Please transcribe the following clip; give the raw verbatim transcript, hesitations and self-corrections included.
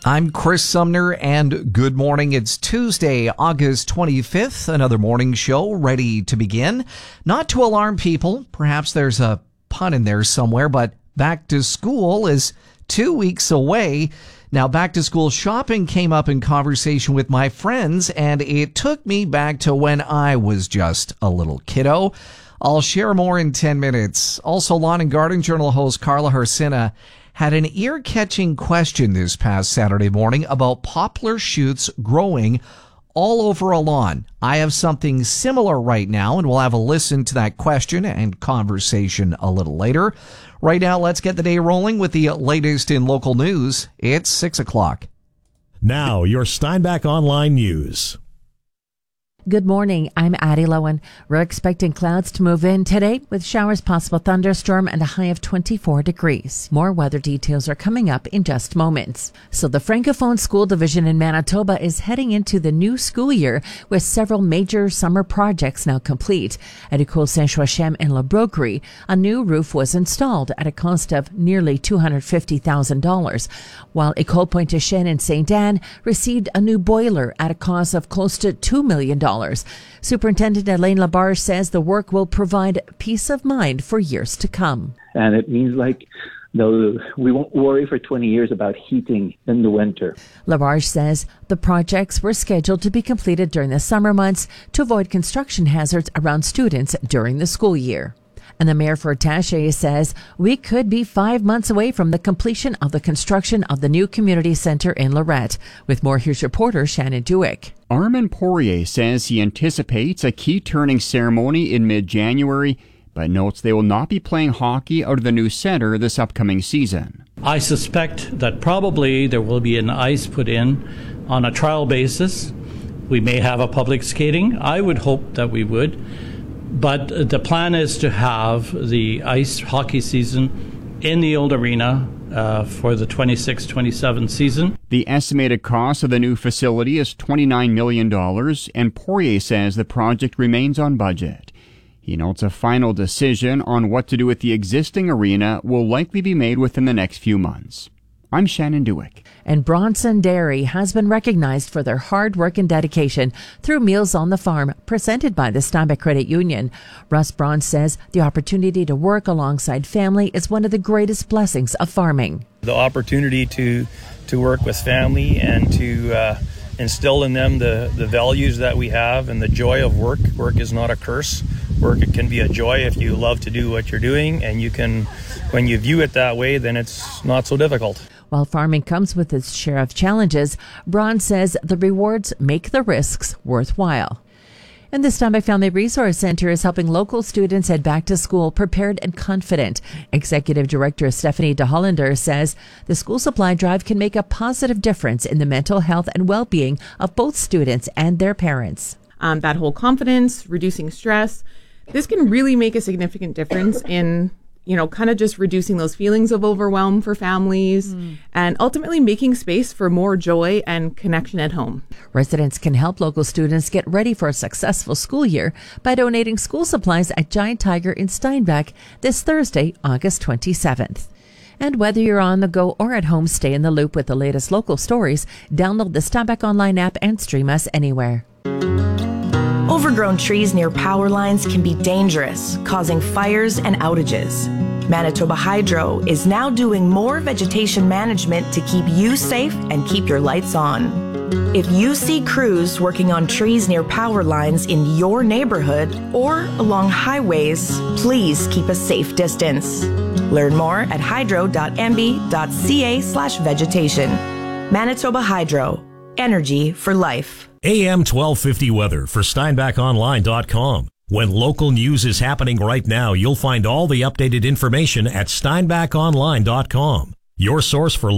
I'm Chris Sumner, and good morning. It's Tuesday, August twenty-fifth, another morning show ready to begin. Not to alarm people, perhaps there's a pun in there somewhere, but back to school is two weeks away. Now, back to school shopping came up in conversation with my friends, and it took me back to when I was just a little kiddo. I'll share more in ten minutes. Also, Lawn and Garden Journal host Carla Harsina had an ear-catching question this past Saturday morning about poplar shoots growing all over a lawn. I have something similar right now, and we'll have a listen to that question and conversation a little later. Right now, let's get the day rolling with the latest in local news. It's six o'clock. Now, your Steinbach Online News. Good morning. I'm Addie Lowen. We're expecting clouds to move in today with showers, possible thunderstorm, and a high of twenty-four degrees. More weather details are coming up in just moments. So the Francophone School Division in Manitoba is heading into the new school year with several major summer projects now complete. At École Saint-Joachim in La Broquerie, a new roof was installed at a cost of nearly two hundred fifty thousand dollars, while École Pointe-Chêne in Saint Anne received a new boiler at a cost of close to two million dollars. Superintendent Elaine Labarge says the work will provide peace of mind for years to come. And it means like no, we won't worry for twenty years about heating in the winter. Labarge says the projects were scheduled to be completed during the summer months to avoid construction hazards around students during the school year. And the mayor for Taché says we could be five months away from the completion of the construction of the new community center in Lorette. With more, here's reporter Shannon Dewick. Armand Poirier says he anticipates a key turning ceremony in mid-January, but notes they will not be playing hockey out of the new center this upcoming season. I suspect that probably there will be an ice put in on a trial basis. We may have a public skating. I would hope that we would. But the plan is to have the ice hockey season in the old arena uh, for the twenty-six twenty-seven season. The estimated cost of the new facility is twenty-nine million dollars, and Poirier says the project remains on budget. He notes a final decision on what to do with the existing arena will likely be made within the next few months. I'm Shannon Dewick. And Bronson Dairy has been recognized for their hard work and dedication through Meals on the Farm, presented by the Steinbach Credit Union. Russ Braun says the opportunity to work alongside family is one of the greatest blessings of farming. The opportunity to to work with family and to uh, instill in them the, the values that we have and the joy of work. Work is not a curse. Work, it can be a joy if you love to do what you're doing, and you can, when you view it that way, then it's not so difficult. While farming comes with its share of challenges, Braun says the rewards make the risks worthwhile. And the Steinbach Family Resource Center is helping local students head back to school prepared and confident. Executive Director Stephanie de Hollander says the school supply drive can make a positive difference in the mental health and well-being of both students and their parents. Um, that whole confidence, reducing stress, this can really make a significant difference in you know, kind of just reducing those feelings of overwhelm for families mm. and ultimately making space for more joy and connection at home. Residents can help local students get ready for a successful school year by donating school supplies at Giant Tiger in Steinbach this Thursday, August twenty-seventh. And whether you're on the go or at home, stay in the loop with the latest local stories. Download the Steinbach Online app and stream us anywhere. Overgrown trees near power lines can be dangerous, causing fires and outages. Manitoba Hydro is now doing more vegetation management to keep you safe and keep your lights on. If you see crews working on trees near power lines in your neighborhood or along highways, please keep a safe distance. Learn more at hydro dot m b dot c a slash vegetation. Manitoba Hydro. Energy for life. A M twelve fifty weather for Steinbach Online dot com. When local news is happening right now, you'll find all the updated information at Steinbach Online dot com. Your source for